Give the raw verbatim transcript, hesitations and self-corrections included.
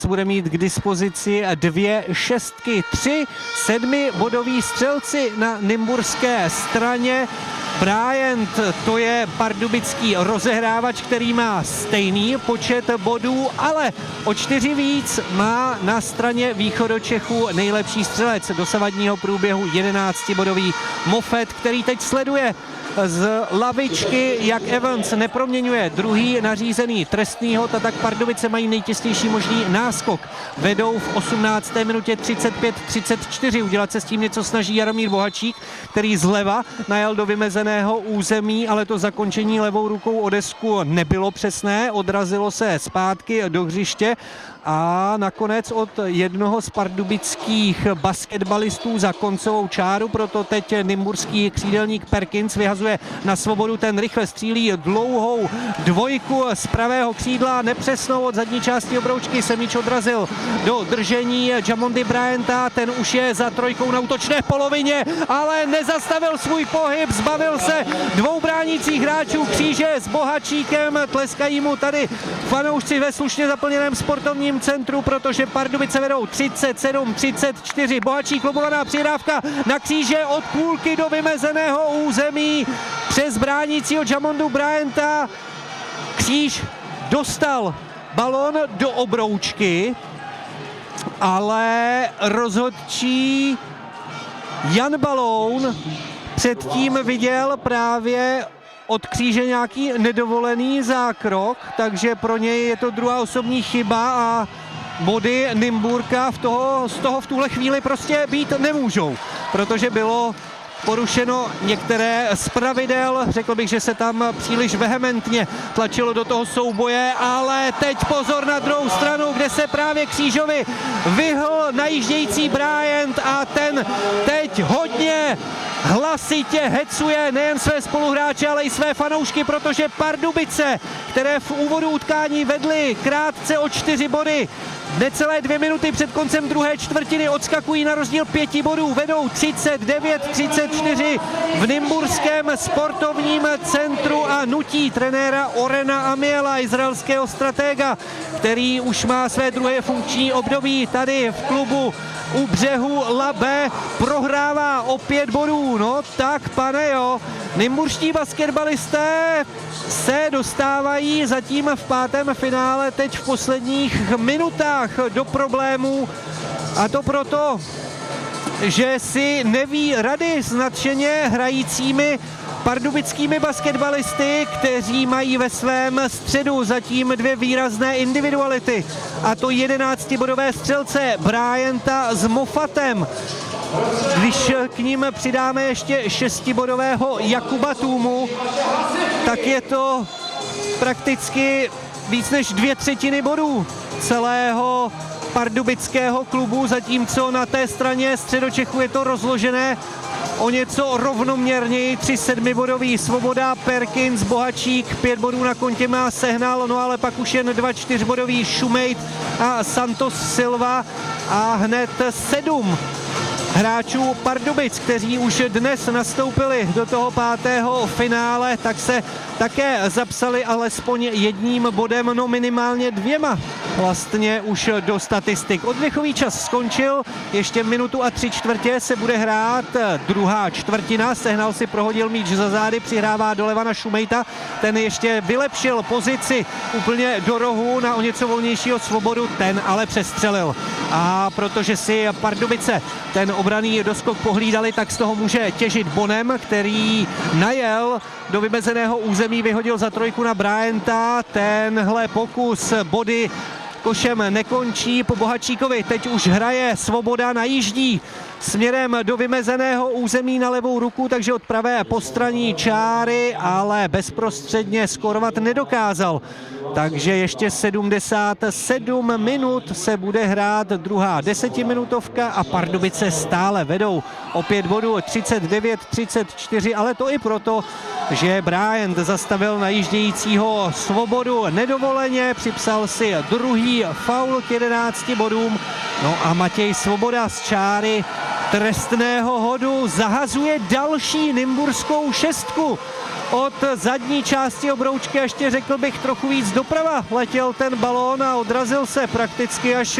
bude mít k dispozici dvě šestky, tři sedmibodoví střelci na nymburské straně. Bryant, to je pardubický rozehrávač, který má stejný počet bodů, ale o čtyři víc má na straně Východočechů nejlepší střelec dosavadního průběhu jedenáctibodový Moffett, který teď sleduje z lavičky, jak Evans neproměňuje druhý nařízený trestnýho, tak Pardubice mají nejtěsnější možný náskok. Vedou v osmnácté minutě třicet pět třicet čtyři. Udělat se s tím něco snaží Jaromír Bohačík, který zleva najel do vymezeného území, ale to zakončení levou rukou o desku nebylo přesné, odrazilo se zpátky do hřiště a nakonec od jednoho z pardubických basketbalistů za koncovou čáru, proto teď nymburský křídelník Perkins vyhazuje na svobodu, ten rychle střílí dlouhou dvojku z pravého křídla, nepřesnou od zadní části obroučky, se míč odrazil do držení Jamondy Bryanta, ten už je za trojkou na útočné polovině, ale nezastavil svůj pohyb, zbavil se dvou bránících hráčů kříže s Bohačíkem, tleskají mu tady fanoušci ve slušně zaplněném sportovním centru, protože Pardubice vedou třicet sedm třicet čtyři. Bohačík, lobovaná přihrávka na kříže od půlky do vymezeného území přes bránícího Jamondu Bryanta. Kříž dostal balon do obroučky, ale rozhodčí Jan Baloun předtím viděl právě od kříže nějaký nedovolený zákrok, takže pro něj je to druhá osobní chyba a body Nymburka v toho, z toho v tuhle chvíli prostě být nemůžou, protože bylo porušeno některé z pravidel, řekl bych, že se tam příliš vehementně tlačilo do toho souboje, ale teď pozor na druhou stranu, kde se právě křížovi vyhl najíždějící Bryant a ten teď hodně hlasitě hecuje nejen své spoluhráče, ale i své fanoušky, protože Pardubice, které v úvodu utkání vedly krátce o čtyři body, necelé dvě minuty před koncem druhé čtvrtiny odskakují na rozdíl pěti bodů, vedou třicet devět třicet čtyři v nymburském sportovním centru a nutí trenéra Orena Amiela, izraelského stratega, který už má své druhé funkční období tady v klubu u břehu Labe, prohrává o pět bodů. No tak, pane jo, nymburští basketbalisté se dostávají zatím v pátém finále teď v posledních minutách do problémů, a to proto, že si neví rady s nadšeně hrajícími pardubickými basketbalisty, kteří mají ve svém středu zatím dvě výrazné individuality, a to jedenáctibodové střelce Bryanta s Moffatem. Když k ním přidáme ještě šestibodového Jakuba Tůmu, tak je to prakticky víc než dvě třetiny bodů celého pardubického klubu, zatímco na té straně Středočechu je to rozložené o něco rovnoměrněji. Tři sedmibodový Svoboda, Perkins, Bohačík, pět bodů na kontě má Sehnal, no ale pak už jen dva čtyřbodový Šumejt a Santos Silva a hned sedm hráčů Pardubic, kteří už dnes nastoupili do toho pátého finále, tak se také zapsali alespoň jedním bodem, no minimálně dvěma vlastně už do statistik. Oddechový čas skončil, ještě minutu a tři čtvrtě se bude hrát druhá čtvrtina. Sehnal si prohodil míč za zády, přihrává doleva na Šumejta, ten ještě vylepšil pozici úplně do rohu na o něco volnějšího Svobodu, ten ale přestřelil. A protože si Pardubice ten obranný doskok pohlídali, tak z toho může těžit Bonem, který najel do vymezeného území, vyhodil za trojku na Bryanta. Tenhle pokus body košem nekončí po Bohačíkovi. Teď už hraje Svoboda, najíždí směrem do vymezeného území na levou ruku, takže od pravé postraní čáry, ale bezprostředně skorovat nedokázal. Takže ještě sedmdesát sedm minut se bude hrát druhá desetiminutovka a Pardubice stále vedou o pět bodů, třicet devět třicet čtyři, ale to i proto, že Bryant zastavil najíždějícího Svobodu nedovoleně, připsal si druhý faul k jedenácti bodům. No a Matěj Svoboda z čáry trestného hodu zahazuje další nymburskou šestku. Od zadní části obroučky, ještě řekl bych trochu víc doprava, letěl ten balón a odrazil se prakticky až